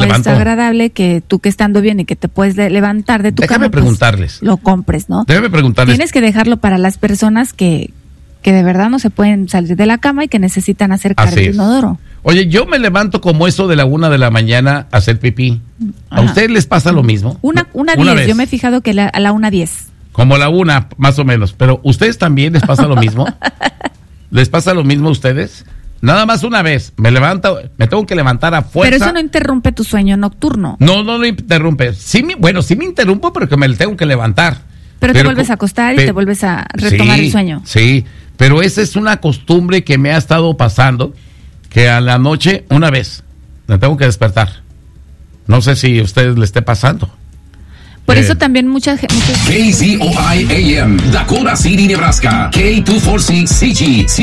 levanto. Es agradable que tú que estando bien y que te puedes levantar de tu Déjame cama, preguntarles. pues, lo compres, ¿no? Déjame preguntarles. Tienes que dejarlo para las personas que de verdad no se pueden salir de la cama y que necesitan hacer Así el es. inodoro. Oye, yo me levanto como eso de la 1 de la mañana a hacer pipí. ¿A Ajá. ustedes les pasa lo mismo? Una 10, vez. yo me he fijado que a la 1:10. Como la 1, más o menos. Pero ¿ustedes también les pasa lo mismo? ¿Les pasa lo mismo a ustedes? Nada más una vez. Me tengo que levantar a fuerza. Pero eso no interrumpe tu sueño nocturno. No lo interrumpe. Sí me interrumpo, pero que me tengo que levantar. Pero te vuelves a acostar y te vuelves a retomar el sueño. Sí, pero esa es una costumbre que me ha estado pasando, que a la noche, una vez, me tengo que despertar. No sé si a ustedes le esté pasando. Por eso también mucha gente... KZOI AM, Dakota City, Nebraska. K246CG.